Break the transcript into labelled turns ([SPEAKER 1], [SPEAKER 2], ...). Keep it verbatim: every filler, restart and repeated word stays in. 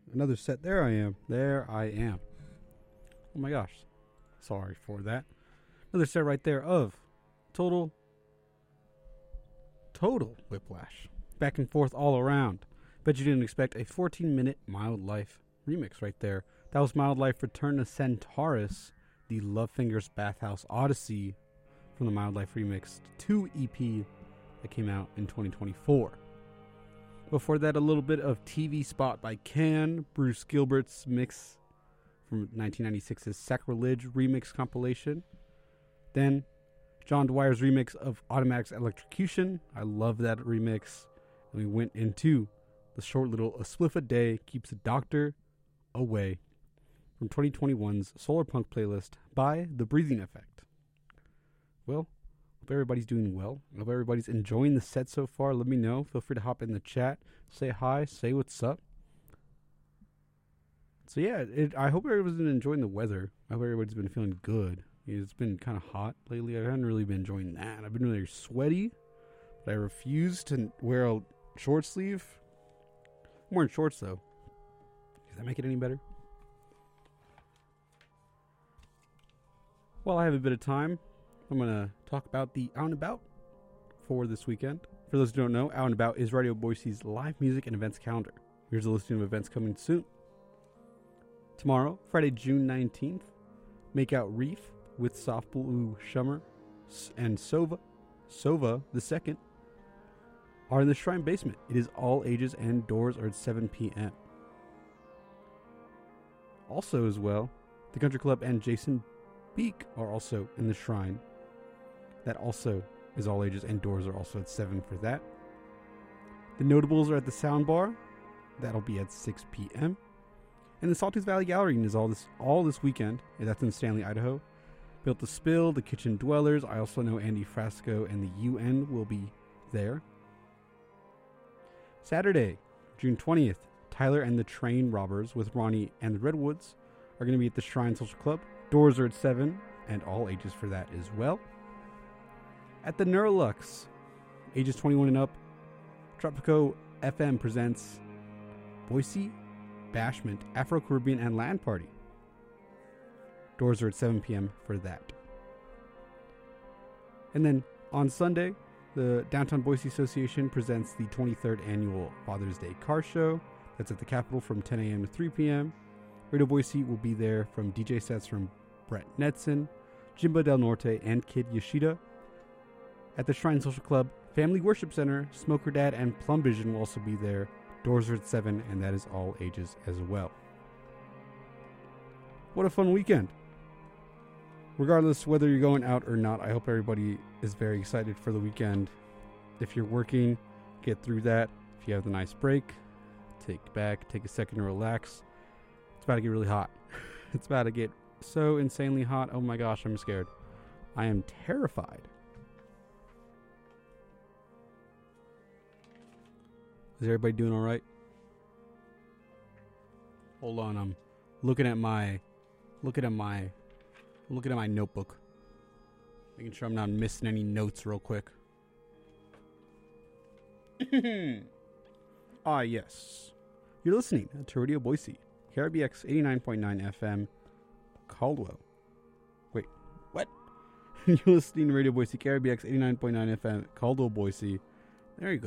[SPEAKER 1] Another set. There I am. There I am. Oh my gosh. Sorry for that. Another set right there of Total. Total Whiplash. Back and forth all around. Bet you didn't expect a fourteen minute Mild Life remix right there. That was Mild Life Return to Centaurus, the Love Fingers Bathhouse Odyssey from the Mild Life Remix two E P that came out in twenty twenty-four. Before that, a little bit of T V Spot by Can, Bruce Gilbert's mix from nineteen ninety-six's Sacrilege remix compilation. Then, John Dwyer's remix of Automatic's Electrocution. I love that remix. And we went into the short little A Spliff a Day Keeps the Doctor Away from twenty twenty-one's Solar Punk playlist by The Breathing Effect. Well, hope everybody's doing well. Hope everybody's enjoying the set so far. Let me know. Feel free to hop in the chat. Say hi. Say what's up. So yeah, it, I hope everybody's been enjoying the weather. I hope everybody's been feeling good. It's been kind of hot lately. I haven't really been enjoying that. I've been really sweaty, but I refuse to wear a short sleeve. I'm wearing shorts though. Does that make it any better? While I have a bit of time, I'm going to talk about the Out and About for this weekend. For those who don't know, Out and About is Radio Boise's live music and events calendar. Here's a listing of events coming soon. Tomorrow, Friday, June nineteenth, Make Out Reef with Soft Blue Shummer and Sova, Sova the second, are in the Shrine Basement. It is all ages and doors are at seven p.m. Also as well, the Country Club and Jason Beek are also in the Shrine. That also is all ages and doors are also at seven for that. The Notables are at the Sound Bar. That'll be at six p.m. And the Sawtooth Valley Gallery is all this all this weekend. That's in Stanley, Idaho. Built to Spill, the Kitchen Dwellers. I also know Andy Frasco and the U N will be there. Saturday, June twentieth, Tyler and the Train Robbers with Ronnie and the Redwoods are going to be at the Shrine Social Club. Doors are at seven, and all ages for that as well. At the Neurolux, ages twenty-one and up, Tropico F M presents Boise Bashment, Afro-Caribbean and Land Party. Doors are at seven p.m. for that. And then on Sunday, the Downtown Boise Association presents the twenty-third Annual Father's Day Car Show. That's at the Capitol from ten a.m. to three p.m. Radio Boise will be there from D J sets from Brett Netson, Jimbo Del Norte, and Kid Yoshida. At the Shrine Social Club, Family Worship Center, Smoker Dad and Plum Vision will also be there. Doors are at seven, and that is all ages as well. What a fun weekend. Regardless whether you're going out or not, I hope everybody is very excited for the weekend. If you're working, get through that. If you have the nice break, take it back, take a second to relax. It's about to get really hot. It's about to get so insanely hot. Oh my gosh, I'm scared. I am terrified. Is everybody doing all right? Hold on, I'm looking at my, looking at my, looking at my notebook, making sure I'm not missing any notes real quick. Ah, yes. You're listening to Radio Boise, K R B X eighty-nine point nine F M, Caldwell. Wait, what? You're listening to Radio Boise, K R B X eighty-nine point nine F M, Caldwell, Boise. There you go.